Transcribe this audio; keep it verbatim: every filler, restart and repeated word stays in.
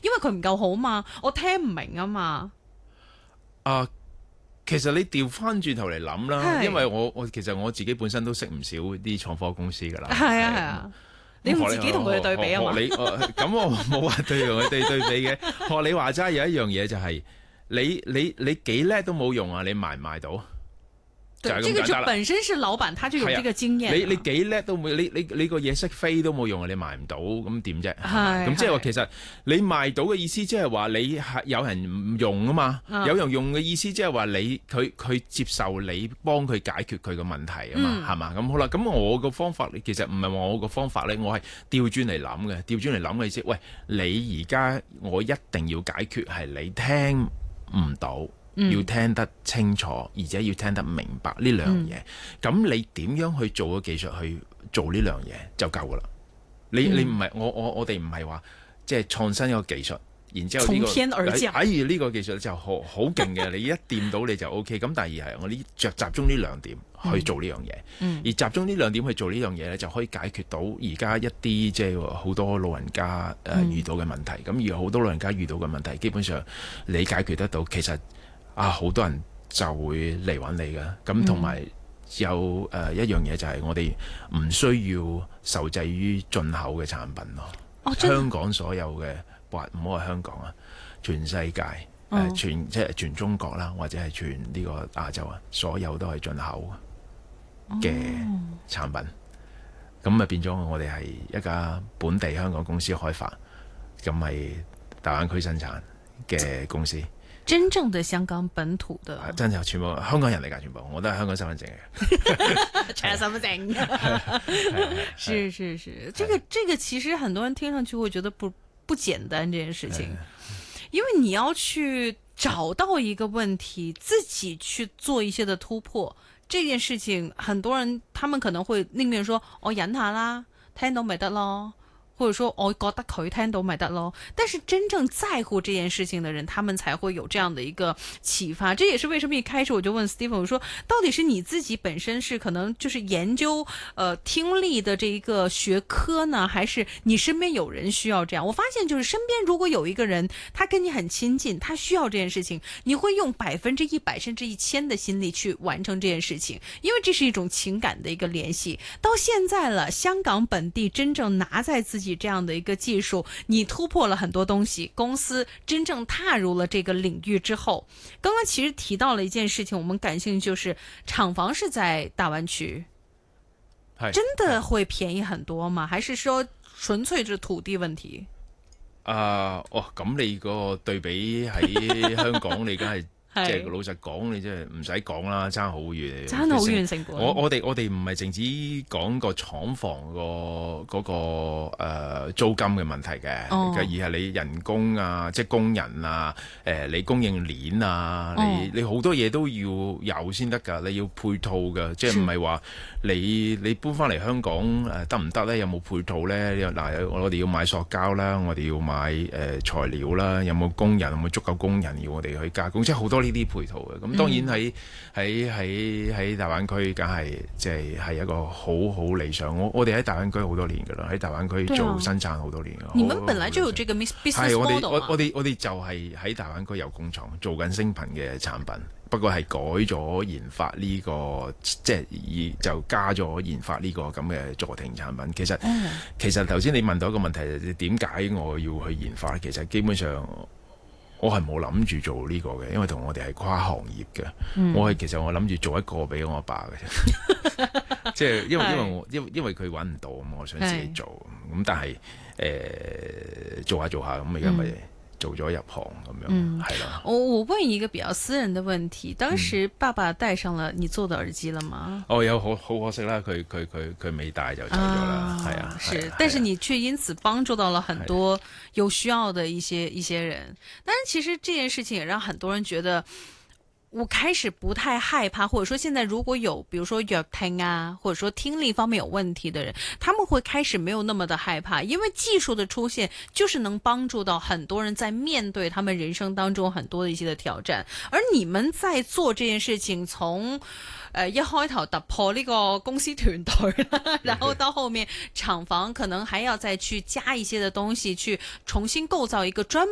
因為佢唔夠好嘛，我聽唔明啊嘛。 啊，其實你調翻轉頭嚟諗啦，因為我我其實我自己本身都識唔少啲創科公司㗎啦。 係啊係啊，你唔自己同佢哋對比啊嘛？ 你咁我冇話對同佢哋對比嘅。學你話齋有一樣嘢就係、是、你你你幾叻都冇用啊！你賣唔賣到？ 對， 就這個就本身是老闆，他就有這個經驗。 你你幾叻都冇，你你你個嘢識飛都冇用啊！你賣唔到，咁點啫？咁即係話其實你賣到嘅意思，即係話你係有人唔用啊嘛。嗯、有人用嘅意思，即係話你佢佢接受你幫佢解決佢嘅問題啊嘛，係嘛、嗯？咁好啦，咁我個方法其實唔係話我個方法咧，我係調轉嚟諗嘅，調轉嚟諗嘅意思，喂，你而家我一定要解決係你聽唔到。要聽得清楚，而且要聽得明白呢兩樣嘢。咁、嗯、你點樣去做個技術去做呢兩樣嘢就夠噶啦。你、嗯、你唔係我我我哋唔係話即係創新一個技術，然之後呢、這個從天而降，假如呢個技術就好好勁嘅，你一掂到你就 O K。咁第二係我呢着集中呢兩點去做呢樣嘢，嗯、而集中呢兩點去做呢樣嘢咧，就可以解決到而家一啲即係好多老人家誒、呃、遇到嘅問題。咁、嗯、而好多老人家遇到嘅問題，基本上你解決得到，其實。啊！好多人就會嚟揾你嘅，咁同埋有誒、呃、一樣嘢就係我哋唔需要受制於進口嘅產品咯。哦、香港所有嘅，或唔好話香港啊，全世界誒、哦呃、全即係全中國啦，或者係全呢個亞洲啊，所有都係進口嘅產品。咁啊、哦、變咗我哋係一家本地香港公司開發，咁係大灣區生產嘅公司。 真正的香港本土的， 啊、真係全部香港人嚟㗎，全部我都係香港身份證嘅， 全身份證。是是是，這個這個其實很多人聽上去會覺得不不簡單這件事情，因為你要去找到一個問題，自己去做一些的突破，這件事情很多人他們可能會寧願說我忍下啦，聽到咪得咯。或者說我覺得佢聽到咪得咯，但是真正在乎這件事情的人，他們才會有這樣的一個啟發。這也是為什麼一開始我就問 Stephen， 我說到底是你自己本身是可能就是研究呃聽力的這一個學科呢，還是你身邊有人需要這樣？我發現就是身邊如果有一個人，他跟你很親近，他需要這件事情，你會用百分之一百甚至一千的心力去完成這件事情，因為這是一種情感的一個聯繫。到現在了，香港本地真正拿在自己這樣的一個技術，你突破了很多東西，公司真正踏入了這個領域之後，剛剛其實提到了一件事情，我們感興趣就是廠房是在大灣區，真的會便宜很多嗎？還是說純粹是土地問題？ 啊，哦，咁你個對比喺香港，你梗係。即係老實講，你真係唔使講啦，爭好遠。 爭好遠成本。 我我哋我哋唔係淨止講個廠房個嗰個誒租金嘅問題嘅，哦、而係你人工啊，即係工人啊，誒你供應鏈啊，哦、你你好多嘢都要有先得㗎，你要配套㗎，即係唔係話你你搬翻嚟香港誒得唔得咧？有冇配套咧？嗱，我哋要買塑膠啦，我哋要買誒、呃、材料啦，有冇工人？有冇足夠工人要我哋去加工？即係好多。呢啲配套嘅，咁當然喺喺喺喺大灣區，梗係即係係一個好好理想。我我哋喺大灣區好多年噶啦，喺大灣區做生產好多年。 啊、你們本來就有這個 business model 係我哋我我哋我哋就係喺大灣區有工廠做緊升頻嘅產品，不過係改咗研發呢、這個，即係以就加咗研發呢個咁嘅助停產品。其實、嗯、其實頭先你問到一個問題，點解我要去研發？其實基本上。我係冇諗住做呢個嘅，因為同我哋係跨行業嘅。嗯、我係其實我諗住做一個俾我阿爸嘅啫，即係因為因為我因因為佢揾唔到啊嘛，我想自己做。咁是但係誒、呃、做下做下咁而家咪。嗯做咗入行咁樣，係啦、嗯。 我我問一個比較私人的問題，當時爸爸戴上了你做的耳機了嗎？ 哦，有好好可惜啦，佢佢佢佢未戴就走咗啦，係啊。 是，但是你卻因此幫助到了很多有需要的一些一些人。但是其實這件事情也讓很多人覺得。我開始不太害怕，或者說現在如果有，比如說弱聽啊，或者說聽力方面有問題的人，他們會開始沒有那麼的害怕，因為技術的出現就是能幫助到很多人在面對他們人生當中很多的一些的挑戰。而你們在做這件事情，從呃一開頭突破呢個公司團隊啦，然後到後面廠房可能還要再去加一些的東西，去重新構造一個專